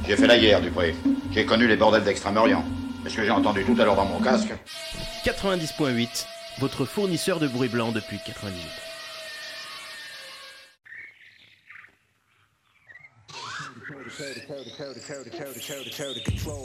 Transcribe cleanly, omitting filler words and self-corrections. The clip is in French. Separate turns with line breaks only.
J'ai fait la guerre, Dupré. J'ai connu les bordels d'Extrême-Orient. Mais ce que j'ai entendu tout à l'heure dans mon casque...
90.8, votre fournisseur de bruit blanc depuis 98.
Control